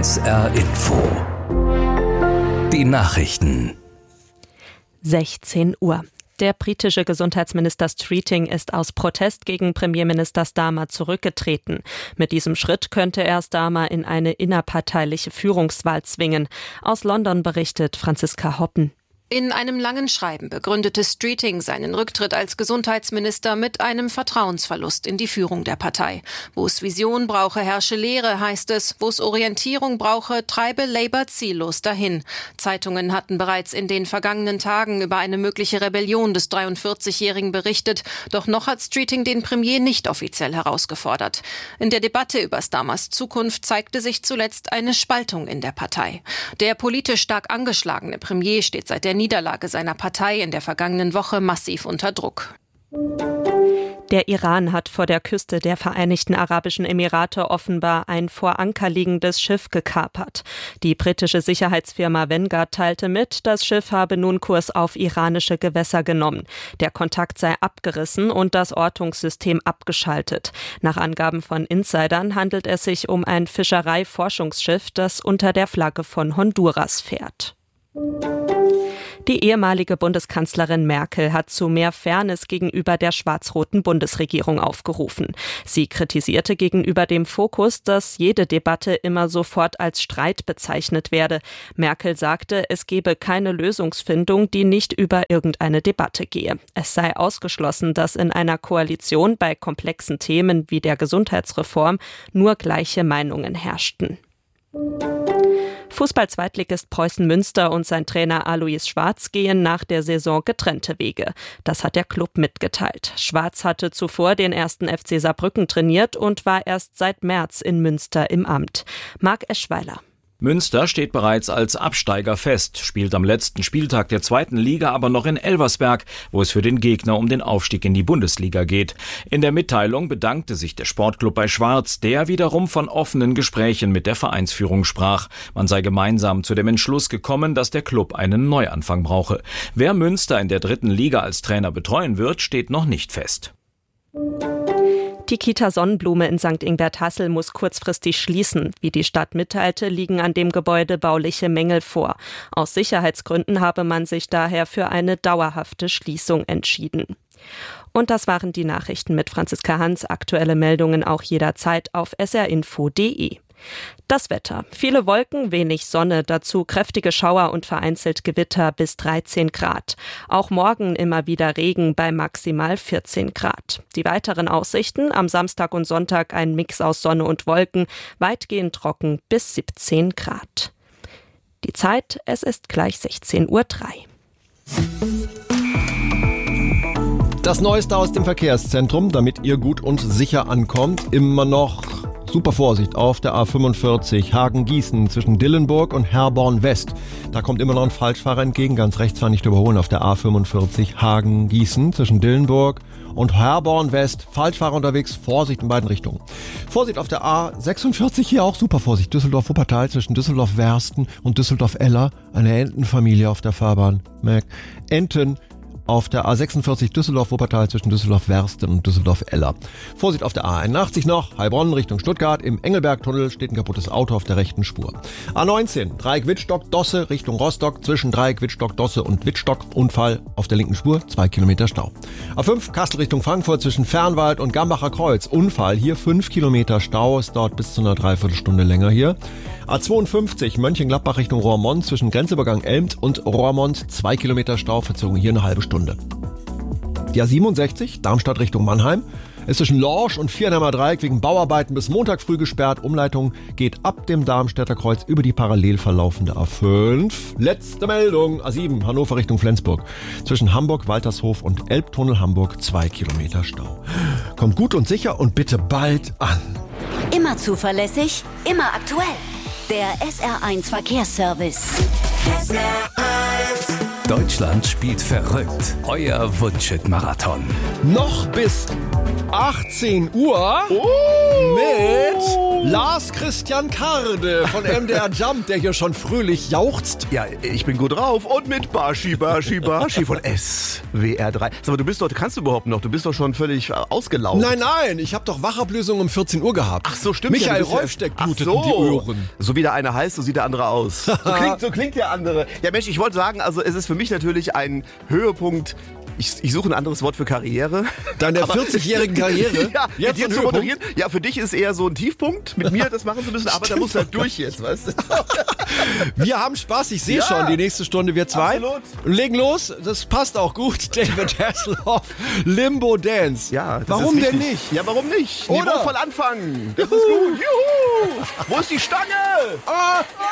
SR Info. Die Nachrichten. 16 Uhr. Der britische Gesundheitsminister Streeting ist aus Protest gegen Premierminister Starmer zurückgetreten. Mit diesem Schritt könnte er Starmer in eine innerparteiliche Führungswahl zwingen. Aus London berichtet Franziska Hoppen. In einem langen Schreiben begründete Streeting seinen Rücktritt als Gesundheitsminister mit einem Vertrauensverlust in die Führung der Partei. Wo es Vision brauche, herrsche Lehre, heißt es. Wo es Orientierung brauche, treibe Labour ziellos dahin. Zeitungen hatten bereits in den vergangenen Tagen über eine mögliche Rebellion des 43-Jährigen berichtet. Doch noch hat Streeting den Premier nicht offiziell herausgefordert. In der Debatte über Starmers Zukunft zeigte sich zuletzt eine Spaltung in der Partei. Der politisch stark angeschlagene Premier steht seit der Niederlage seiner Partei in der vergangenen Woche massiv unter Druck. Der Iran hat vor der Küste der Vereinigten Arabischen Emirate offenbar ein vor Anker liegendes Schiff gekapert. Die britische Sicherheitsfirma Vanguard teilte mit, das Schiff habe nun Kurs auf iranische Gewässer genommen. Der Kontakt sei abgerissen und das Ortungssystem abgeschaltet. Nach Angaben von Insidern handelt es sich um ein Fischereiforschungsschiff, das unter der Flagge von Honduras fährt. Die ehemalige Bundeskanzlerin Merkel hat zu mehr Fairness gegenüber der schwarz-roten Bundesregierung aufgerufen. Sie kritisierte gegenüber dem Fokus, dass jede Debatte immer sofort als Streit bezeichnet werde. Merkel sagte, es gebe keine Lösungsfindung, die nicht über irgendeine Debatte gehe. Es sei ausgeschlossen, dass in einer Koalition bei komplexen Themen wie der Gesundheitsreform nur gleiche Meinungen herrschten. Fußball-Zweitligist Preußen Münster und sein Trainer Alois Schwarz gehen nach der Saison getrennte Wege. Das hat der Club mitgeteilt. Schwarz hatte zuvor den 1. FC Saarbrücken trainiert und war erst seit März in Münster im Amt. Marc Eschweiler. Münster steht bereits als Absteiger fest, spielt am letzten Spieltag der 2. Liga aber noch in Elversberg, wo es für den Gegner um den Aufstieg in die Bundesliga geht. In der Mitteilung bedankte sich der Sportclub bei Schwarz, der wiederum von offenen Gesprächen mit der Vereinsführung sprach. Man sei gemeinsam zu dem Entschluss gekommen, dass der Club einen Neuanfang brauche. Wer Münster in der 3. Liga als Trainer betreuen wird, steht noch nicht fest. Die Kita Sonnenblume in St. Ingbert-Hassel muss kurzfristig schließen. Wie die Stadt mitteilte, liegen an dem Gebäude bauliche Mängel vor. Aus Sicherheitsgründen habe man sich daher für eine dauerhafte Schließung entschieden. Und das waren die Nachrichten mit Franziska Hans. Aktuelle Meldungen auch jederzeit auf srinfo.de. Das Wetter. Viele Wolken, wenig Sonne, dazu kräftige Schauer und vereinzelt Gewitter bis 13 Grad. Auch morgen immer wieder Regen bei maximal 14 Grad. Die weiteren Aussichten: am Samstag und Sonntag ein Mix aus Sonne und Wolken, weitgehend trocken bis 17 Grad. Die Zeit, es ist gleich 16:03 Uhr. Das Neueste aus dem Verkehrszentrum, damit ihr gut und sicher ankommt, immer noch super Vorsicht auf der A45 Hagen-Gießen zwischen Dillenburg und Herborn West. Da kommt immer noch ein Falschfahrer entgegen, ganz rechts war nicht überholen auf der A45 Hagen-Gießen zwischen Dillenburg und Herborn West. Falschfahrer unterwegs, Vorsicht in beiden Richtungen. Vorsicht auf der A46, hier auch super Vorsicht. Düsseldorf-Wuppertal zwischen Düsseldorf-Wersten und Düsseldorf-Eller. Eine Entenfamilie auf der Fahrbahn. Enten auf der A46 Düsseldorf-Wuppertal zwischen Düsseldorf-Wersten und Düsseldorf-Eller. Vorsicht auf der A81 noch, Heilbronn Richtung Stuttgart. Im Engelbergtunnel steht ein kaputtes Auto auf der rechten Spur. A19, Dreieck Wittstock-Dosse Richtung Rostock zwischen Dreieck Wittstock-Dosse und Wittstock. Unfall auf der linken Spur, 2 Kilometer Stau. A5, Kassel Richtung Frankfurt zwischen Fernwald und Gambacher Kreuz. Unfall, hier 5 Kilometer Stau, es dauert bis zu einer Dreiviertelstunde länger hier. A52, Mönchengladbach Richtung Roermond zwischen Grenzübergang Elmt und Roermond, 2 Kilometer Stau, verzogen hier eine halbe Stunde. Die A67, Darmstadt Richtung Mannheim, ist zwischen Lorsch und Viernheimer Dreieck wegen Bauarbeiten bis Montag früh gesperrt. Umleitung geht ab dem Darmstädter Kreuz über die parallel verlaufende A5. Letzte Meldung, A7, Hannover Richtung Flensburg. Zwischen Hamburg, Waltershof und Elbtunnel Hamburg, 2 Kilometer Stau. Kommt gut und sicher und bitte bald an. Immer zuverlässig, immer aktuell. Der SR1 Verkehrsservice. SR1. Deutschland spielt verrückt. Euer Wunschhit-Marathon. Noch bis 18 Uhr mit Lars Christian Karde von MDR Jump, der hier schon fröhlich jauchzt. Ja, ich bin gut drauf. Und mit Bashi von SWR3. Sag mal, kannst du überhaupt noch? Du bist doch schon völlig ausgelaugt. Nein, ich habe doch Wachablösung um 14 Uhr gehabt. Ach so, stimmt. Michael Rolfsteck bluteten die Ohren. So wie der eine heißt, so sieht der andere aus. So klingt der andere. Ja Mensch, ich wollte sagen, also es ist für mich natürlich ein Höhepunkt. Ich suche ein anderes Wort für Karriere. Deine 40-jährigen Karriere? Ja, jetzt dir zu moderieren. Ja, für dich ist eher so ein Tiefpunkt. Mit mir das machen zu müssen, aber da musst du halt durch jetzt, weißt du? Wir haben Spaß, ich sehe schon, die nächste Stunde wir zwei. Absolut. Legen los, das passt auch gut. David Hasselhoff, Limbo Dance. Ja, das warum ist denn nicht? Ja, warum nicht? Oder? Niveauvoll anfangen. Das ist gut. Juhu! Wo ist die Stange?